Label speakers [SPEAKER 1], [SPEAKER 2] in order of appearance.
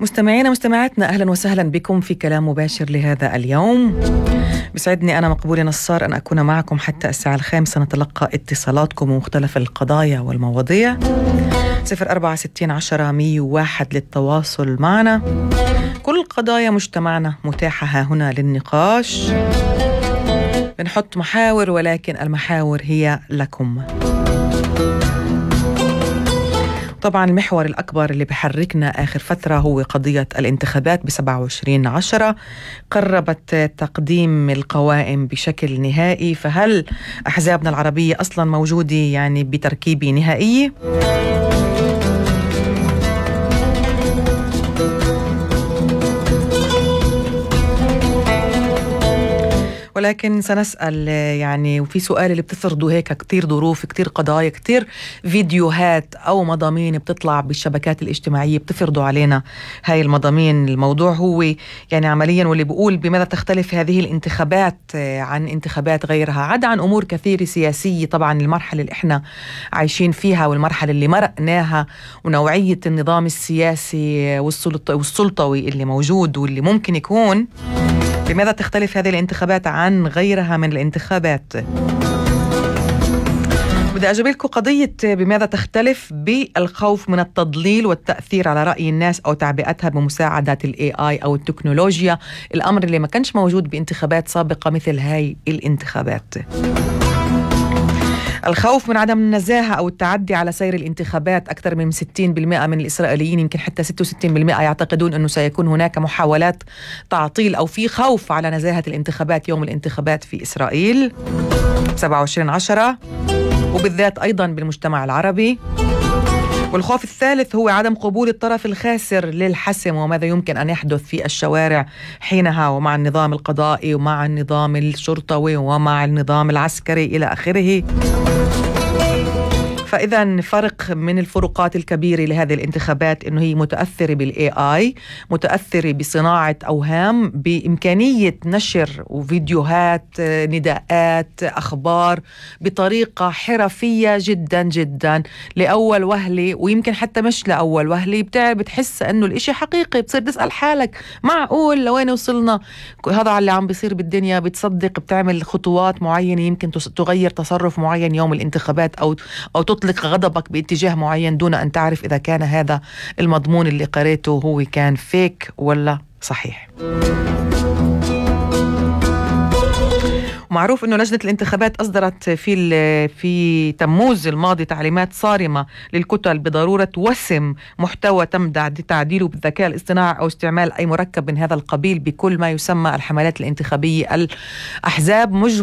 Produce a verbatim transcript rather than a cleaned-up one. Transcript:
[SPEAKER 1] مستمعينا مستمعاتنا، أهلا وسهلا بكم في كلام مباشر لهذا اليوم. بسعدني أنا مقبولة نصار أن أكون معكم حتى الساعة الخامسة. نتلقى اتصالاتكم ومختلف القضايا والمواضيع. صفر أربعة ستين عشرة مية وواحد للتواصل معنا. كل قضايا مجتمعنا متاحة ها هنا للنقاش. بنحط محاور ولكن المحاور هي لكم. طبعا المحور الأكبر اللي بحركنا آخر فترة هو قضية الانتخابات بسبعة وعشرين عشرة. قربت تقديم القوائم بشكل نهائي، فهل أحزابنا العربية أصلا موجودة يعني بتركيبة نهائية؟ ولكن سنسأل يعني، وفي سؤال اللي بتفرضوا هيك كتير ظروف، كتير قضايا، كتير فيديوهات أو مضامين بتطلع بالشبكات الاجتماعية بتفرضوا علينا هاي المضامين. الموضوع هو يعني عمليا واللي بقول بماذا تختلف هذه الانتخابات عن انتخابات غيرها، عدا عن أمور كثيرة سياسية. طبعا المرحلة اللي احنا عايشين فيها والمرحلة اللي مرقناها ونوعية النظام السياسي والسلطوي اللي موجود واللي ممكن يكون، بماذا تختلف هذه الانتخابات عن غيرها من الانتخابات؟ بدي أجيب لكم قضية بماذا تختلف بالخوف من التضليل والتأثير على رأي الناس أو تعبئتها بمساعدة ال إيه آي أو التكنولوجيا، الأمر اللي ما كانش موجود بانتخابات سابقة مثل هاي الانتخابات. الخوف من عدم النزاهة أو التعدي على سير الانتخابات. أكثر من ستين بالمئة من الإسرائيليين، يمكن حتى ستة وستين بالمئة، يعتقدون أنه سيكون هناك محاولات تعطيل أو في خوف على نزاهة الانتخابات يوم الانتخابات في إسرائيل سبعة وعشرين عشرة، وبالذات أيضا بالمجتمع العربي. والخوف الثالث هو عدم قبول الطرف الخاسر للحسم وماذا يمكن أن يحدث في الشوارع حينها، ومع النظام القضائي ومع النظام الشرطوي ومع النظام العسكري إلى آخره. فإذا فرق من الفروقات الكبيرة لهذه الانتخابات أنه هي متأثرة بالإي آي، متأثرة بصناعة أوهام، بإمكانية نشر وفيديوهات، نداءات، أخبار بطريقة حرفية جدا جدا. لأول وهلة، ويمكن حتى مش لأول وهلة، بتحس أنه الإشي حقيقي، بتصير تسأل حالك معقول لوين وصلنا؟ هذا اللي عم بيصير بالدنيا. بتصدق، بتعمل خطوات معينة يمكن تغير تصرف معين يوم الانتخابات أو أو تطلق غضبك باتجاه معين دون أن تعرف إذا كان هذا المضمون اللي قريته هو كان فيك ولا صحيح. معروف أنه لجنة الانتخابات أصدرت في في تموز الماضي تعليمات صارمة للكتل بضرورة وسم محتوى تم تعديله بالذكاء الاصطناعي أو استعمال أي مركب من هذا القبيل بكل ما يسمى الحملات الانتخابية. الأحزاب مجبرة